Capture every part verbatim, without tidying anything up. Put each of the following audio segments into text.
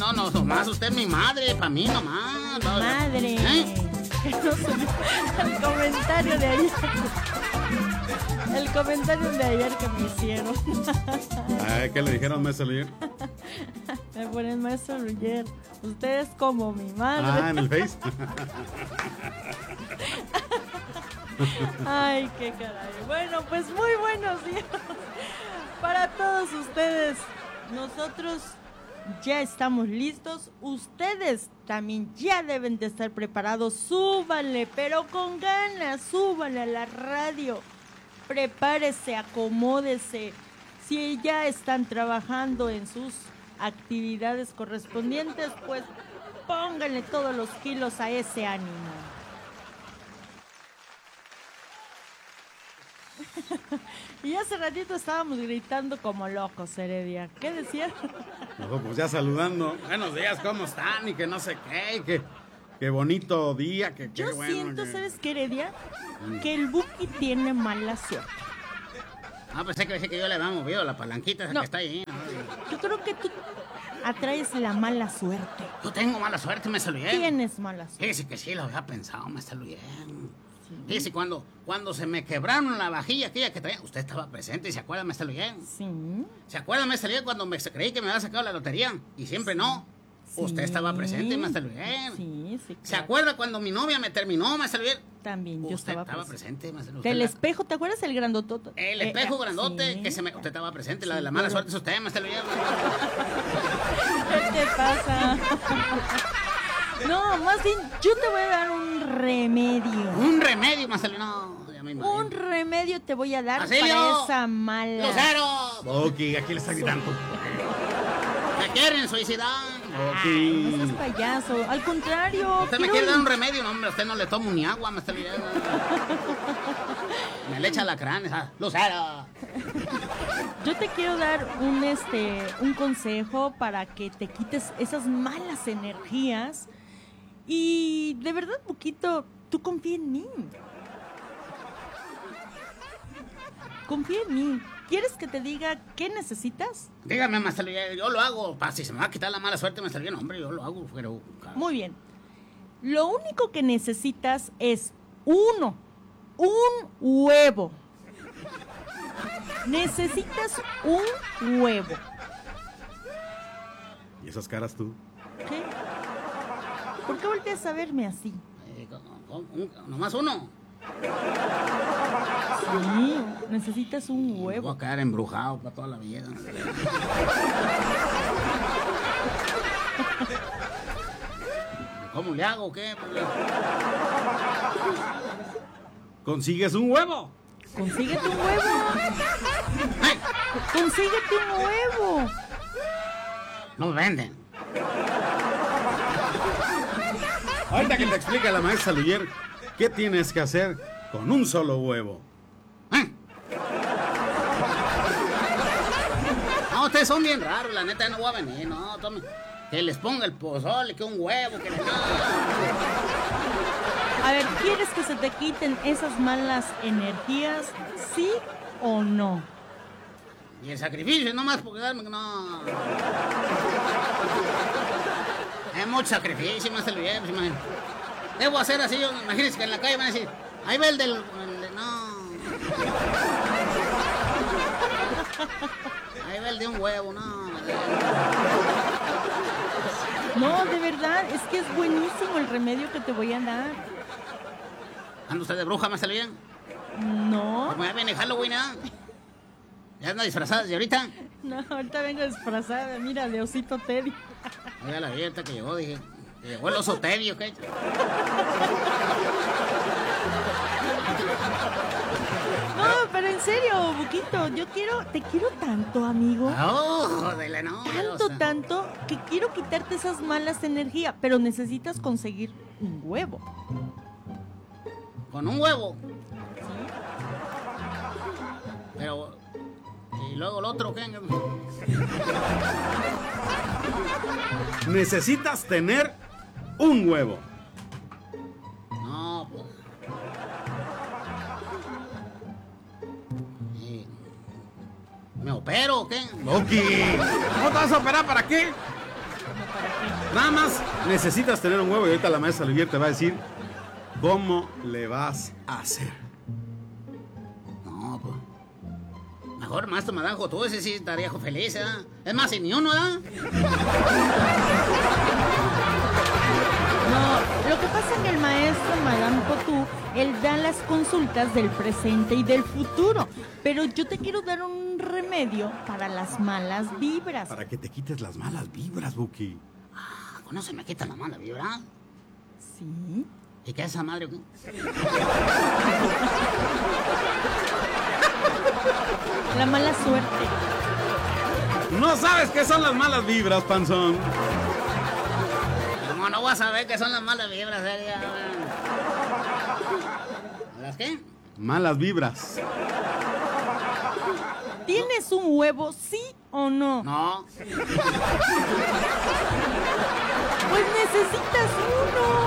no, no, nomás usted es mi madre, para mí nomás. No, madre. ¿Eh? No sé, el comentario de ayer. El comentario de ayer que me hicieron. Ay, ¿qué le dijeron, maestro Luyer? Me ponen, maestro Luyer, usted es como mi madre. Ah, en el Face. Ay, qué caray. Bueno, pues muy buenos días para todos ustedes. Nosotros ya estamos listos. Ustedes también ya deben de estar preparados. Súbanle, pero con ganas. Súbanle a la radio. Prepárese, acomódese. Si ya están trabajando en sus actividades correspondientes, pues pónganle todos los kilos a ese ánimo. Y hace ratito estábamos gritando como locos, Heredia. ¿Qué decía? No, pues ya saludando. Buenos días, ¿cómo están? Y que no sé qué, y que qué bonito día, que Yo qué bueno. siento, que... ¿sabes qué, Heredia? Que el Buki tiene mala suerte. Ah, pues es que decir que yo le había movido la palanquita esa No. que está ahí. ¿No? Yo creo que tú atraes la mala suerte. Yo tengo mala suerte, me saludé. Tienes mala suerte. Fíjese que sí, lo había pensado, me saludé. Fíjese, cuando, cuando se me quebraron la vajilla aquella que traía, usted estaba presente, ¿se acuerda, me saludé? Sí. ¿Se acuerda, me saludé, cuando me creí que me había sacado la lotería? Y siempre sí. no. Sí. Usted estaba presente, me saludé. Sí, sí, claro. ¿Se acuerda cuando mi novia me terminó, me saludé? También, yo usted estaba, estaba presente. presente. presente Del la... espejo, ¿te acuerdas el grandototo? El espejo eh, grandote, sí. que se me... Usted estaba presente, la sí, de la mala pero... suerte es usted, me saludé. ¿Qué te pasa? No, más bien, yo te voy a dar un remedio. Un remedio, Marcelo, no, ya me imagino. Un remedio te voy a dar ¡Marcelio! para esa mala. ¡Lucero! Ok, aquí le está gritando. ¿Me quieren suicidar? Ay, no seas payaso. Al contrario. ¿Usted me quiere dar un remedio? No, hombre, usted no le tomo ni agua, me está olvidando. Me le echa la cránea, ¡Lucero! Yo te quiero dar un, este, un consejo para que te quites esas malas energías. Y de verdad, Buquito, tú confía en mí. Confía en mí. ¿Quieres que te diga qué necesitas? Dígame, Marcelo, yo lo hago. Pa, si se me va a quitar la mala suerte, me salió, hombre, yo lo hago, pero... Muy bien. Lo único que necesitas es uno, un huevo. Necesitas un huevo. ¿Y esas caras tú? ¿Qué? ¿Por qué volteas a verme así? Eh, un, ¿Nomás uno? Sí, necesitas un huevo. Voy a quedar embrujado para toda la vida. ¿Cómo le hago o qué? ¿Consigues un huevo? Consíguete un huevo. ¡Ay! Consíguete un huevo. No me venden. Ahorita que te explica la maestra Luyer qué tienes que hacer con un solo huevo. ¿Eh? No, ustedes son bien raros, la neta, no voy a venir, no, tome. Que les ponga el pozole, que un huevo, que les... A ver, ¿quieres que se te quiten esas malas energías? ¿Sí o no? Y el sacrificio, nomás porque darme que no... Es mucho sacrificio, más el bien, pues, imagínate. Debo hacer así, yo, imagínense que en la calle van a decir, ahí va el del... El de, no... Ahí va el de un huevo, no... No, de verdad, es que es buenísimo el remedio que te voy a dar. ¿Anda usted de bruja, más el bien? No. Como ya viene Halloween, ¿ah? ¿Ya anda disfrazada desde ahorita? No, ahorita vengo disfrazada, mira, de osito Teddy. Oiga, la abierta que llegó, dije. Que llegó el oso Teddy, ¿ok? No, pero en serio, Buquito, yo quiero, te quiero tanto, amigo. Oh, de la no. Tanto, tanto, que quiero quitarte esas malas energías, pero necesitas conseguir un huevo. ¿Con un huevo? ¿Sí? Pero... ¿Y luego el otro qué? Necesitas tener un huevo. No, pues... Sí. ¿Me opero o qué? Loki, ¿cómo te vas a operar? ¿Para qué? ¿para qué? Nada más necesitas tener un huevo y ahorita la maestra Olivier te va a decir cómo le vas a hacer. No, pues. Mejor, maestro Madanjo, tú ese sí estaría feliz, ¿eh? Es más, si ni uno, ¿eh? No, lo que pasa es que el maestro Madame Cotú, él da las consultas del presente y del futuro. Pero yo te quiero dar un remedio para las malas vibras. Para que te quites las malas vibras, Buki. Ah, ¿no se me quita la mala vibra? Sí. ¿Y qué es esa madre? ¿Qué? La mala suerte. No sabes qué son las malas vibras, panzón. ¿Cómo no vas a saber qué son las malas vibras, seria? ¿Las qué? Malas vibras. ¿Tienes un huevo, sí o no? No. Pues necesitas uno.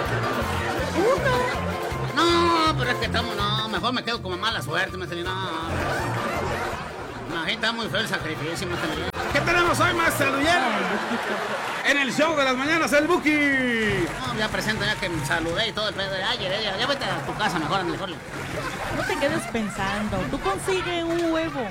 Uno. No, pero es que estamos, no. Mejor me quedo como mala suerte, me salió, no. Imagínate, está muy feo el sacrificio, me salió. ¿Qué tenemos hoy, maestra Olivier? En el show de las mañanas, el Buki. No, ya presento, ya que me saludé y todo el pedo. Ay, ya, ya, ya vete a tu casa mejor, mejor. No te quedes pensando. Tú consigue un huevo.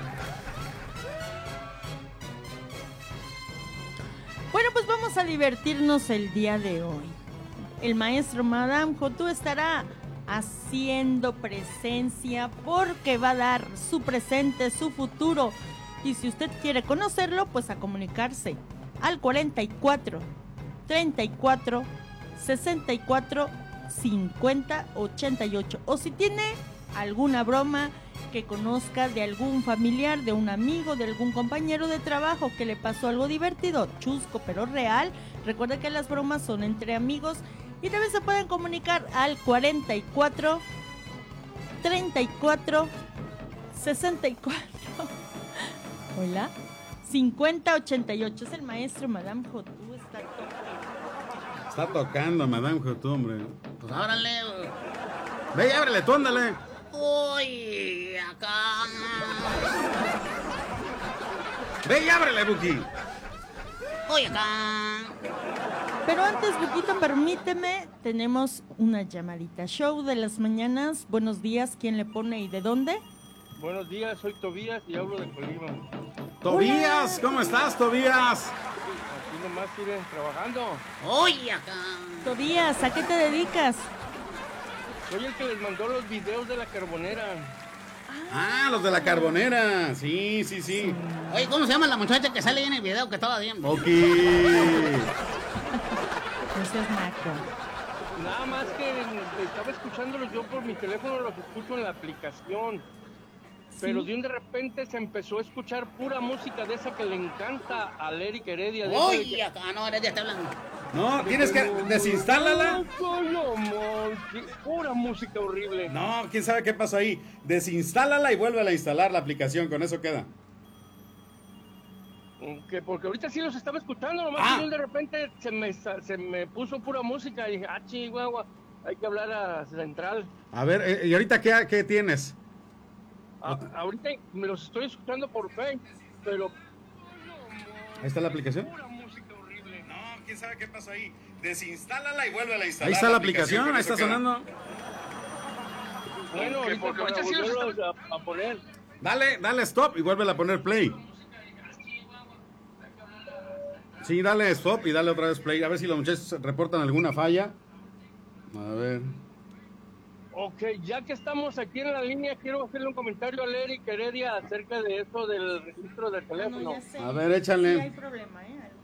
Bueno, pues vamos a divertirnos el día de hoy. El maestro Madame Cotú estará haciendo presencia porque va a dar su presente, su futuro. Y si usted quiere conocerlo, pues a comunicarse al cuarenta y cuatro, treinta y cuatro, sesenta y cuatro, cincuenta, ochenta y ocho. O si tiene alguna broma que conozca de algún familiar, de un amigo, de algún compañero de trabajo que le pasó algo divertido, chusco pero real. Recuerda que las bromas son entre amigos y también se pueden comunicar al cuarenta y cuatro, treinta y cuatro, sesenta y cuatro. Hola. cincuenta, ochenta y ocho. Es el maestro Madame Cotú. Está tocando. Está tocando, Madame Cotú, hombre. Pues ábrale. Ve y ábrele, tú ándale. Uy, acá. Ve y ábrele, Buki. Uy, acá. Pero antes, Buquito, permíteme, tenemos una llamadita. Show de las mañanas. Buenos días, ¿quién le pone y de dónde? Buenos días, soy Tobías y hablo de Colima. Tobías, ¿cómo estás, Tobías? Aquí nomás siguen trabajando. Uy, acá. Tobías, ¿a qué te dedicas? Soy el que les mandó los videos de la carbonera. Ah, los de la carbonera. Sí, sí, sí. Oye, ¿cómo se llama la muchacha que sale ahí en el video que estaba bien? Buki. No seas naco. Nada más que estaba escuchándolos yo por mi teléfono, los escucho en la aplicación. Pero de un de repente se empezó a escuchar pura música de esa que le encanta a Eric Heredia. de esa de Uy, que- acá, no, Heredia está hablando. No, tienes que desinstálala. Solo Monty, pura música horrible. No, quién sabe qué pasa ahí. Desinstálala y vuelve a instalar la aplicación, con eso queda. Que porque ahorita sí los estaba escuchando, nomás Ah. que de un de repente se me, sa- se me puso pura música y dije, ah, chihuahua, hay que hablar a Central. A ver, eh, ¿y ahorita qué, qué tienes? A- ahorita me los estoy escuchando por Facebook, pero Ahí está la aplicación. pura música horrible. No, quién sabe qué pasa ahí. Desinstálala y vuelve a instalar. Ahí está la aplicación, con ahí eso está queda. sonando. Bueno, ahorita, porque para ahorita sí los volverlos a, a poner. Dale, dale stop y vuelve a poner play. Sí, dale stop y dale otra vez play. A ver si los muchachos reportan alguna falla. A ver. Ok, ya que estamos aquí en la línea, quiero hacerle un comentario a Eric Heredia acerca de eso del registro del Ah, teléfono. no, ya sé. A ver, échale. Sí, hay problema, ¿eh? Hay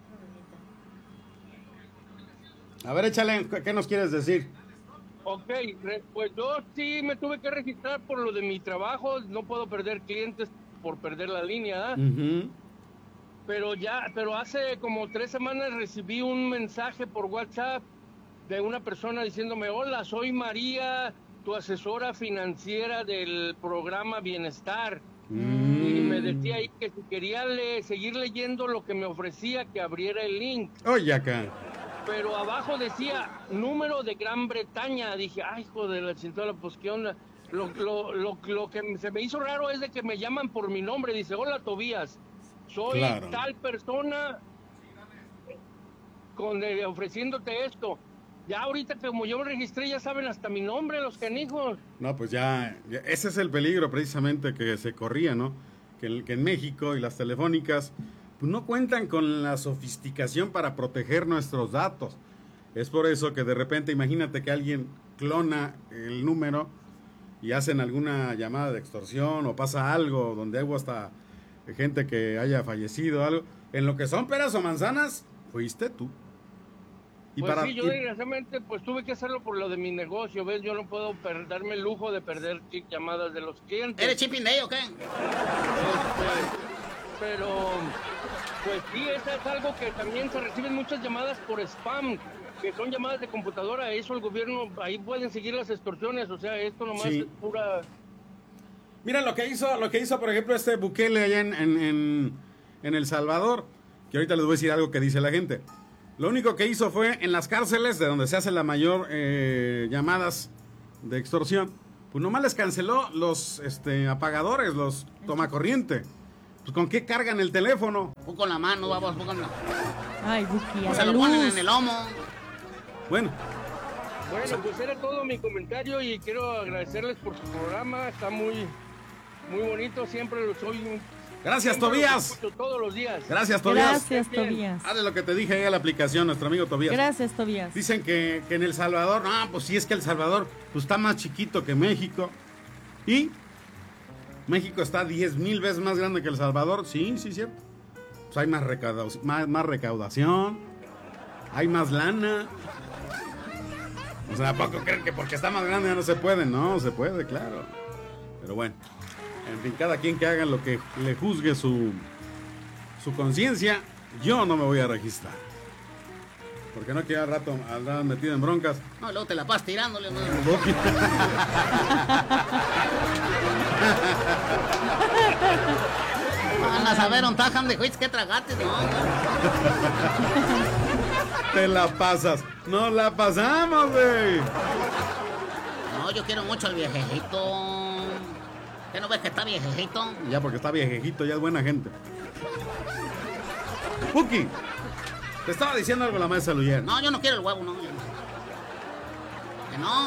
problemita. A ver, échale. ¿Qué nos quieres decir? Ok, re- pues yo sí me tuve que registrar por lo de mi trabajo, no puedo perder clientes por perder la línea, ¿eh? Ujú. Pero ya, pero hace como tres semanas recibí un mensaje por WhatsApp de una persona diciéndome, hola, soy María, tu asesora financiera del programa Bienestar. Mm. Y me decía ahí que si quería le- seguir leyendo lo que me ofrecía, que abriera el link. Oye, acá. Pero abajo decía número de Gran Bretaña. Dije, ay, hijo de la chintola, pues qué onda. Lo, lo, lo, lo que se me hizo raro es de que me llaman por mi nombre. Dice, hola Tobías, soy Claro. tal persona. con eh, ofreciéndote esto. Ya ahorita como yo me registré ya saben hasta mi nombre los canijos. No, pues ya, ya ese es el peligro precisamente que se corría, ¿no? Que, el- que en México y las telefónicas pues no cuentan con la sofisticación para proteger nuestros datos. Es por eso que de repente imagínate que alguien clona el número y hacen alguna llamada de extorsión o pasa algo donde hubo hasta gente que haya fallecido o algo. En lo que son peras o manzanas, fuiste tú. Y Pues para, sí, yo y- desgraciadamente pues tuve que hacerlo por lo de mi negocio, ¿ves? Yo no puedo per- darme el lujo de perder chi- llamadas de los clientes. ¿Eres Chipping Day o qué? Este, pero, pues sí, eso es algo que también se reciben muchas llamadas por spam, que son llamadas de computadora. Eso el gobierno, ahí pueden seguir las extorsiones, o sea, esto nomás Sí. es pura... Mira lo que hizo, lo que hizo, por ejemplo, este Bukele allá en, en, en- en El Salvador, que ahorita les voy a decir algo que dice la gente. Lo único que hizo fue en las cárceles, de donde se hacen la mayor eh, llamadas de extorsión, pues nomás les canceló los este, apagadores, los tomacorriente. Pues ¿con qué cargan el teléfono? Pon con la mano, vamos, pon con la... Ay, Buki, O a se la lo ponen luz. en el lomo. Bueno, Bueno, pues era todo mi comentario y quiero agradecerles por su programa, está muy, muy bonito, siempre lo soy... gracias, siempre lo Tobías. escucho todos los días. Gracias, Tobías. Gracias, Bien. Tobías. Haz de lo que te dije ahí a la aplicación, nuestro amigo Tobías. Gracias, Tobías. Dicen que, que en El Salvador, no, pues sí es que El Salvador pues, está más chiquito que México. Y México está diez mil veces más grande que El Salvador. Sí, sí, cierto. Pues hay más, recaudación, más, más recaudación, hay más lana. O sea, ¿a poco creen que porque está más grande ya no se puede? No, se puede, claro. Pero bueno, en fin, cada quien que haga lo que le juzgue su, su conciencia, yo no me voy a registrar. Porque no quiero al rato andar metido en broncas. No, luego te la pasas tirándole, ¿no? Van a ver un tajam de juiz que tragaste, ¿no? Te la pasas. No la pasamos, güey. No, yo quiero mucho al viejejito. ¿Qué no ves que está viejejito? Ya porque está viejejito, ya es buena gente. Puki, te estaba diciendo algo la maestra Luyer. No, yo no quiero el huevo, no. Que no.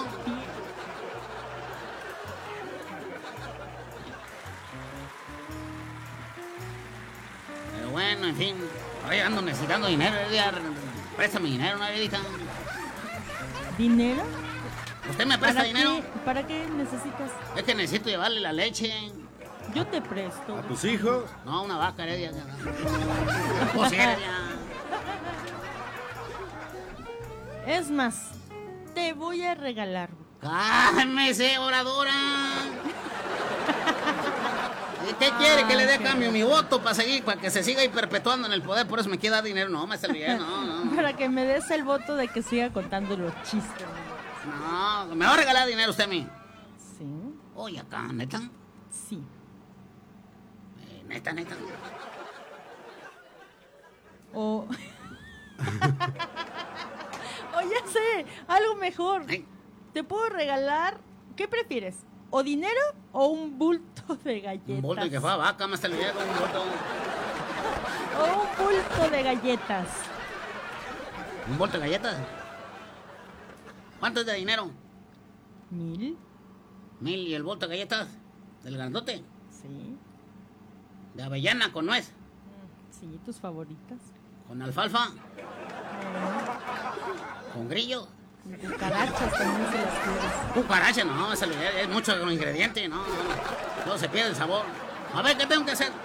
Pero bueno, en fin. Oye, ando necesitando dinero. Ya, préstame dinero, ¿no, Edita? ¿Dinero? ¿Usted me presta ¿Para dinero? qué, ¿Para qué necesitas? Es que necesito llevarle la leche. Yo te presto. A tus hijos. No, una vaca, Heredia. Pues sí, Heredia. Es más, te voy a regalar. ¡Cálmese, oradora! ¿Y qué quiere? Que le dé cambio mi voto para seguir, para que se siga ahí perpetuando en el poder. Por eso me quiere dar dinero. No, me sale bien, no, no. Para que me des el voto de que siga contando los chistes. No, me va a regalar dinero usted a mí. Sí, Oye, acá, neta. sí. Eh, neta, neta. O... o ya sé, algo mejor. Ay, Te puedo regalar, ¿qué prefieres? ¿O dinero o un bulto de galletas? un bolto y que fue a vaca, me sale bien con un bolto. O un bulto de galletas. ¿Un bolto de galletas? ¿Cuánto es de dinero? ¿Mil? Mil. ¿Y el bolto de galletas? ¿Del grandote? Sí. ¿De avellana con nuez? Sí, tus favoritas. ¿Con alfalfa? Eh, ¿Con grillo? y cucarachas también se las quieres. Cucaracha, no, me sale bien. Es mucho de los ingredientes, no, no. Luego se pierde el sabor. A ver, ¿qué tengo que hacer?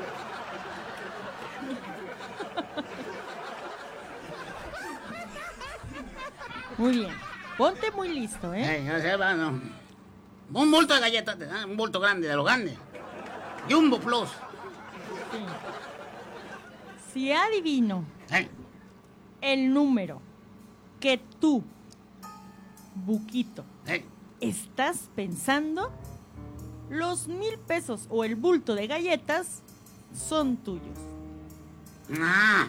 Muy bien. Ponte muy listo, ¿eh? Eh, ya sé, va, no. Un bulto de galletas, ¿eh? Un bulto grande, de lo grande. Jumbo Plus. Sí. Si adivino Eh, el número que tú, Buquito, eh. estás pensando, los mil pesos o el bulto de galletas son tuyos. Ah,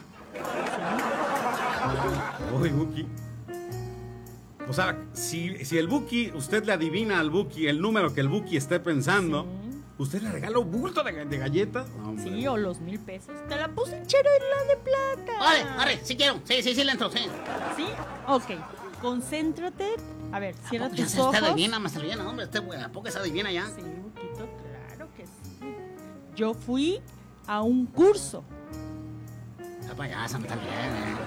Uy, Buki. O sea, si, si el Buki, usted le adivina al Buki el número que el Buki esté pensando, Sí. ¿usted le regala un bulto de, de galletas? No, hombre. Sí, o los mil pesos. Te la puse en chero y la de plata. Vale, arre, sí quiero. Sí, sí, sí, le entro, sí. ¿Sí? Ok. Concéntrate. A ver, cierra Ya tus se ojos. está adivina, más adivina, hombre. Este güey, ¿a poco se adivina ya? Sí, un poquito, claro que sí. Yo fui a un curso. Está payasa, también, eh.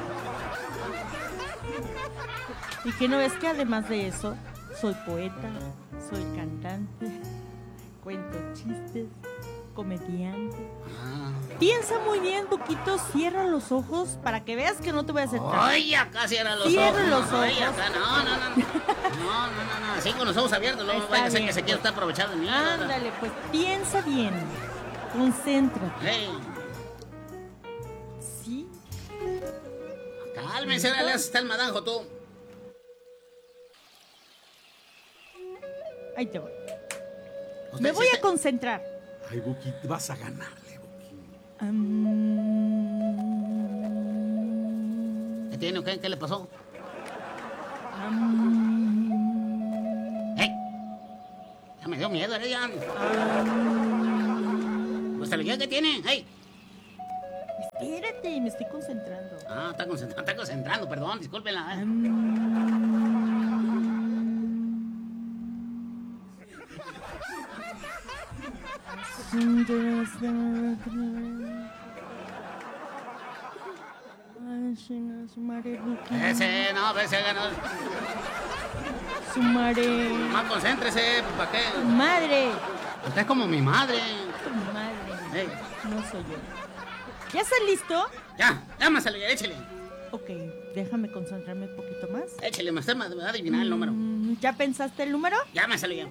¿Y que no ves que además de eso, soy poeta, soy cantante, cuento chistes, comediante? Ah. Piensa muy bien, Buquito, cierra los ojos para que veas que no te voy a hacer trampa. Ay, acá cierra los Cierra ojos. los Ay, ojos. acá, no, no, no. No, no, no, no. Así con los ojos abiertos, luego Está vaya a ser bien, que se quiera pues. estar aprovechando de mí. Ándale, pues piensa bien, concéntrate. Hey, ¿Sí? cálmense, le haces el madanjo tú. Ahí te voy. Usted Me voy sí a se- concentrar. Ay, Buki, vas a ganarle, Buki. Am, ¿Qué tiene o qué? ¿Qué le pasó? am, ¡Hey! Ya me dio miedo, ¿eh? Ya. ¿Usted lo que tiene? ¡Hey! Espérate, me estoy concentrando. Ah, está concentrando, está concentrando, perdón, discúlpenla. ¿eh? Sumaré, Buki. Ese, no, ese ganó. Sumaré. Más concéntrese, ¿para qué? Madre. Usted es como mi madre. Tu madre. Ey, No soy yo. ¿Ya estás listo? ya, ya me salió, échele. Ok, déjame concentrarme un poquito más. Échele, usted me va a adivinar el número. Mm, ¿Ya pensaste el número? Ya me salió.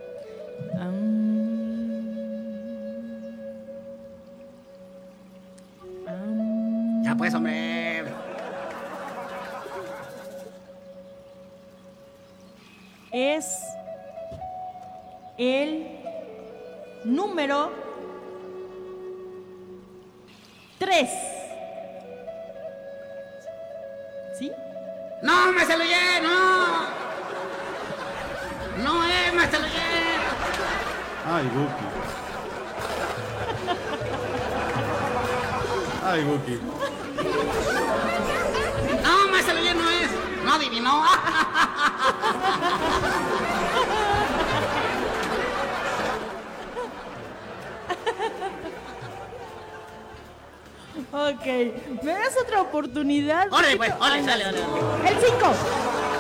Am. Am. Ya pues, hombre. Es el número tres. ¿Sí? ¡No, me salió, no! ¡No, eh, me salió! Ay, Buki. Ay, Buki. ¡No, me salió, no es! ¡No adivinó! Ok, ¿me das otra oportunidad? ¡Órale, pues! Poquito? ¡Órale, Ándale. sale, órale! El cinco.